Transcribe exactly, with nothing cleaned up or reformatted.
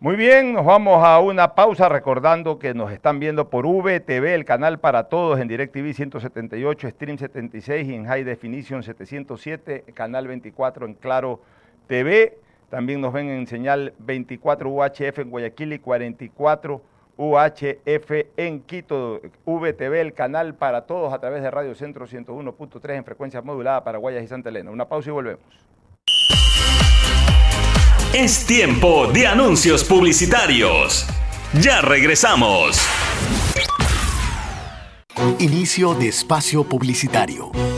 Muy bien, nos vamos a una pausa recordando que nos están viendo por V T V, el canal para todos, en DirecTV ciento setenta y ocho, Stream setenta y seis y en High Definition setecientos siete, canal veinticuatro en Claro T V. También nos ven en señal veinticuatro U H F en Guayaquil y cuarenta y cuatro U H F en Quito. V T V, el canal para todos, a través de Radio Centro ciento uno punto tres en frecuencia modulada para Guayas y Santa Elena. Una pausa y volvemos. Es tiempo de anuncios publicitarios. Ya regresamos. Inicio de espacio publicitario.